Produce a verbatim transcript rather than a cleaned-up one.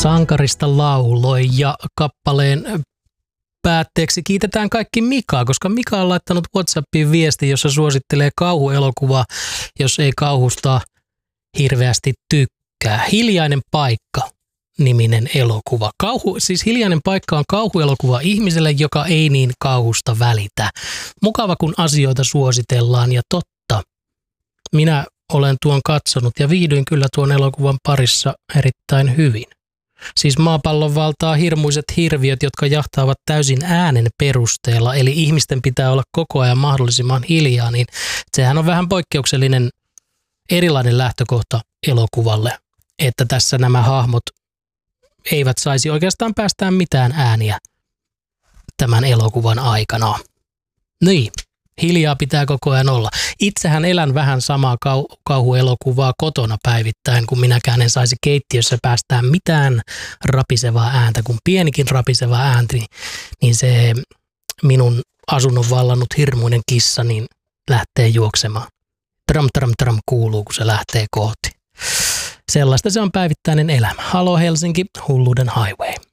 Sankarista lauloi ja kappaleen päätteeksi kiitetään kaikki Mikaa, koska Mika on laittanut WhatsAppiin viesti, jossa suosittelee kauhuelokuvaa, jos ei kauhusta hirveästi tykkää. Hiljainen paikka -niminen elokuva. Kauhu, siis Hiljainen paikka on kauhuelokuva ihmiselle, joka ei niin kauhusta välitä. Mukava, kun asioita suositellaan ja totta. Minä olen tuon katsonut ja viihdyin kyllä tuon elokuvan parissa erittäin hyvin. Siis maapallon valtaa hirmuiset hirviöt, jotka jahtaavat täysin äänen perusteella, eli ihmisten pitää olla koko ajan mahdollisimman hiljaa, niin sehän on vähän poikkeuksellinen erilainen lähtökohta elokuvalle, että tässä nämä hahmot eivät saisi oikeastaan päästään mitään ääniä tämän elokuvan aikana. Niin, hiljaa pitää koko ajan olla. Itsehän elän vähän samaa kau- kauhuelokuvaa kotona päivittäin, kun minäkään en saisi keittiössä päästään mitään rapisevaa ääntä, kun pienikin rapiseva äänti, niin se minun asunnon vallannut hirmuinen kissa niin lähtee juoksemaan. Tram, tram, tram kuuluu, kun se lähtee kohti. Sellaista se on päivittäinen elämä. Halo Helsinki, Hulluuden Highway.